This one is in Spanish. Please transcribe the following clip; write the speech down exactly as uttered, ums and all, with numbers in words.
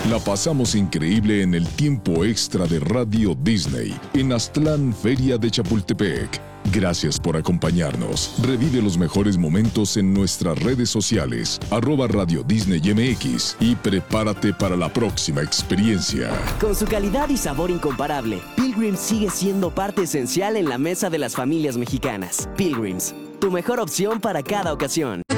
La pasamos increíble en el tiempo extra de Radio Disney en Aztlán, Feria de Chapultepec. Gracias por acompañarnos. Revive los mejores momentos en nuestras redes sociales, arroba Radio Disney M X, y prepárate para la próxima experiencia. Con su calidad y sabor incomparable, Pilgrims sigue siendo parte esencial en la mesa de las familias mexicanas. Pilgrims, tu mejor opción para cada ocasión.